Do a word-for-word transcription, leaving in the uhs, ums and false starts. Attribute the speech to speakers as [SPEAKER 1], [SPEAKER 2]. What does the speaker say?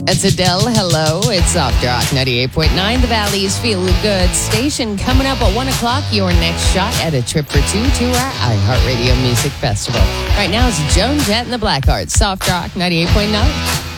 [SPEAKER 1] It's Adele. Hello. It's Soft Rock ninety-eight point nine, the Valley's Feel Good station. Coming up at one o'clock, your next shot at a trip for two to our iHeartRadio Music Festival. Right now, it's Joan Jett and the Blackhearts. Soft Rock ninety-eight point nine.